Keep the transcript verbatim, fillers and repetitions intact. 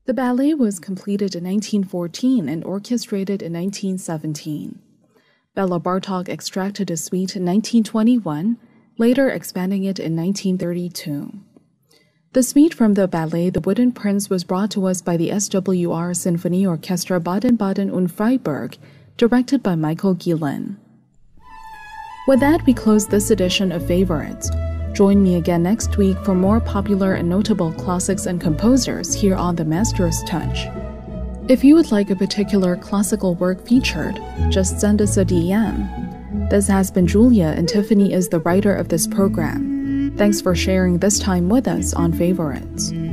The ballet was completed in nineteen fourteen and orchestrated in nineteen seventeen. Bela Bartok extracted a suite in nineteen twenty-one, later expanding it in nineteen thirty-two. The suite from the ballet The Wooden Prince was brought to us by the S W R Symphony Orchestra Baden-Baden und Freiburg, directed by Michael Gielen. With that, we close this edition of Favorites. Join me again next week for more popular and notable classics and composers here on The Master's Touch. If you would like a particular classical work featured, just send us a D M. This has been Julia, and Tiffany is the writer of this program. Thanks for sharing this time with us on Favorites.